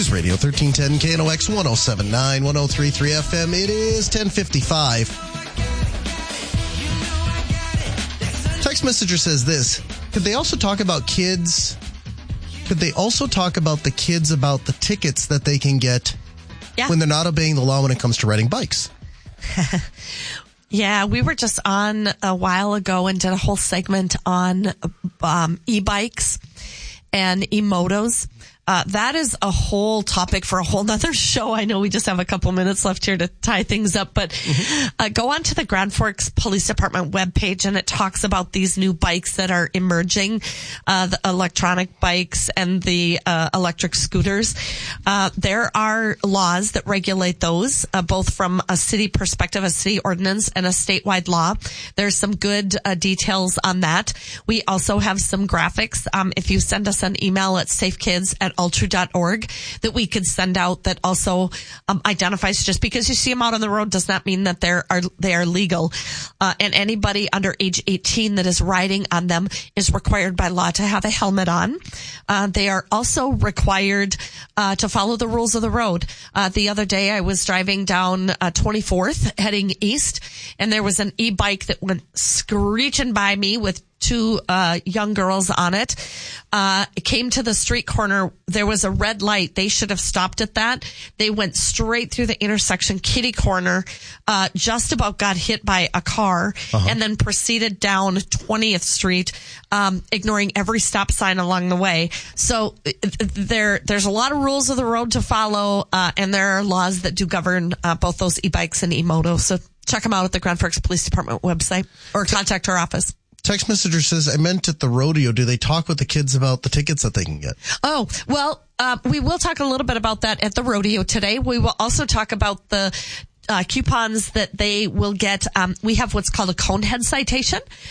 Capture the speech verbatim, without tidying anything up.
News Radio thirteen ten K N O X one oh seven point nine, one oh three point three F M. It is ten fifty-five. Text messenger says this. Could they also talk about kids? Could they also talk about the kids about the tickets that they can get yeah. when they're not obeying the law when it comes to riding bikes? Yeah, we were just on a while ago and did a whole segment on um, e-bikes and e-motos. Uh, that is a whole topic for a whole nother show. I know we just have a couple minutes left here to tie things up, but mm-hmm. uh, go on to the Grand Forks Police Department webpage and it talks about these new bikes that are emerging, uh, the electronic bikes and the uh, electric scooters. Uh, there are laws that regulate those, uh, both from a city perspective, a city ordinance and a statewide law. There's some good uh, details on that. We also have some graphics. Um, if you send us an email at safekids at ultra dot org that we could send out that also um, identifies, just because you see them out on the road does not mean that they're are they are legal. Uh, and anybody under age eighteen that is riding on them is required by law to have a helmet on. Uh, they are also required uh, to follow the rules of the road. Uh, the other day I was driving down uh, twenty-fourth heading east, and there was an e-bike that went screeching by me with two uh young girls on it. Uh it came to the street corner. There was a red light. They should have stopped at that. They went straight through the intersection, kitty corner, uh just about got hit by a car, uh-huh. and then proceeded down twentieth Street, um ignoring every stop sign along the way. So there there's a lot of rules of the road to follow, uh and there are laws that do govern uh, both those e-bikes and e-motos. So check them out at the Grand Forks Police Department website or contact our office. Text messenger says, I meant at the rodeo. Do they talk with the kids about the tickets that they can get? Oh, well, uh, we will talk a little bit about that at the rodeo today. We will also talk about the uh, coupons that they will get. Um, we have what's called a conehead citation.